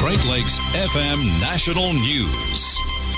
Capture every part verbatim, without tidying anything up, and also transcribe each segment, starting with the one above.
Great Lakes F M National News.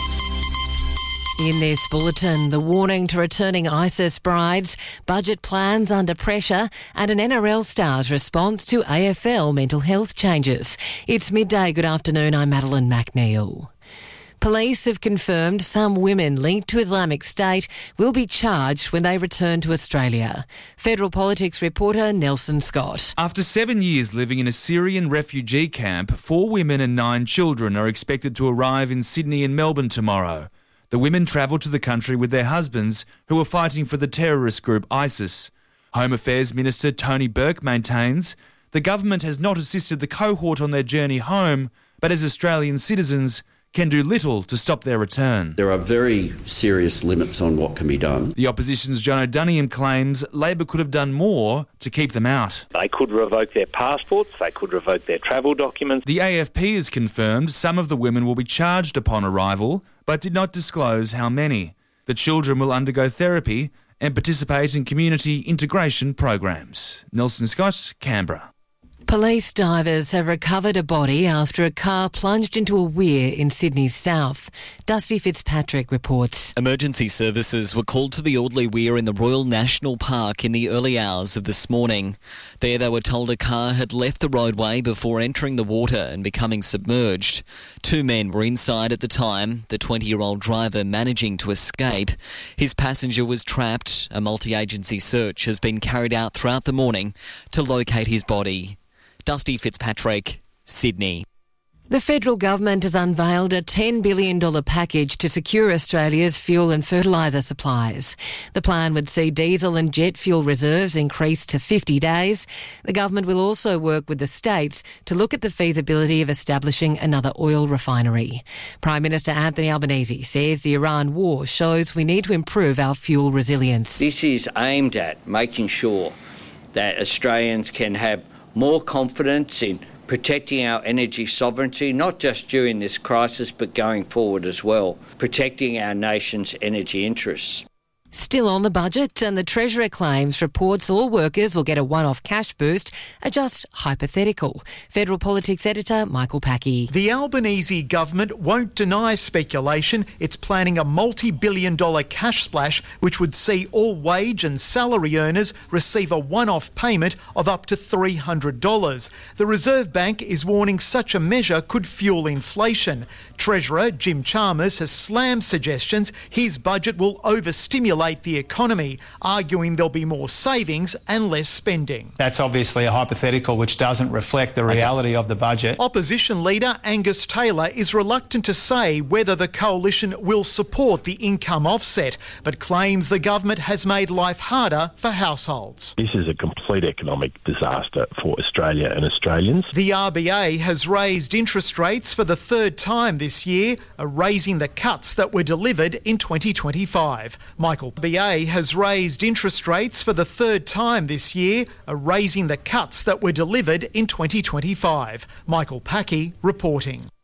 In this bulletin, the warning to returning ISIS brides, budget plans under pressure, and an N R L star's response to A F L mental health changes. It's midday. Good afternoon. I'm Madeline McNeil. Police have confirmed some women linked to Islamic State will be charged when they return to Australia. Federal Politics reporter Nelson Scott. After seven years living in a Syrian refugee camp, four women and nine children are expected to arrive in Sydney and Melbourne tomorrow. The women travelled to the country with their husbands who are fighting for the terrorist group ISIS. Home Affairs Minister Tony Burke maintains the government has not assisted the cohort on their journey home, but as Australian citizens can do little to stop their return. There are very serious limits on what can be done. The opposition's John O'Donoghan claims Labor could have done more to keep them out. They could revoke their passports, they could revoke their travel documents. The A F P has confirmed some of the women will be charged upon arrival, but did not disclose how many. The children will undergo therapy and participate in community integration programs. Nelson Scott, Canberra. Police divers have recovered a body after a car plunged into a weir in Sydney's south. Dusty Fitzpatrick reports. Emergency services were called to the Audley Weir in the Royal National Park in the early hours of this morning. There they were told a car had left the roadway before entering the water and becoming submerged. Two men were inside at the time, the twenty-year-old driver managing to escape. His passenger was trapped. A multi-agency search has been carried out throughout the morning to locate his body. Dusty Fitzpatrick, Sydney. The federal government has unveiled a ten billion dollars package to secure Australia's fuel and fertiliser supplies. The plan would see diesel and jet fuel reserves increased to fifty days. The government will also work with the states to look at the feasibility of establishing another oil refinery. Prime Minister Anthony Albanese says the Iran war shows we need to improve our fuel resilience. This is aimed at making sure that Australians can have more confidence in protecting our energy sovereignty, not just during this crisis, but going forward as well, protecting our nation's energy interests. Still on the budget, and the Treasurer claims reports all workers will get a one-off cash boost are just hypothetical. Federal Politics editor Michael Packey. The Albanese government won't deny speculation. It's planning a multi-billion dollar cash splash which would see all wage and salary earners receive a one-off payment of up to three hundred dollars. The Reserve Bank is warning such a measure could fuel inflation. Treasurer Jim Chalmers has slammed suggestions his budget will overstimulate the economy, arguing there'll be more savings and less spending. That's obviously a hypothetical which doesn't reflect the reality of the budget. Opposition leader Angus Taylor is reluctant to say whether the coalition will support the income offset, but claims the government has made life harder for households. This is a complete economic disaster for Australia and Australians. The R B A has raised interest rates for the third time this year, erasing the cuts that were delivered in twenty twenty-five. Michael The R B A has raised interest rates for the third time this year, erasing the cuts that were delivered in twenty twenty-five. Michael Packey reporting.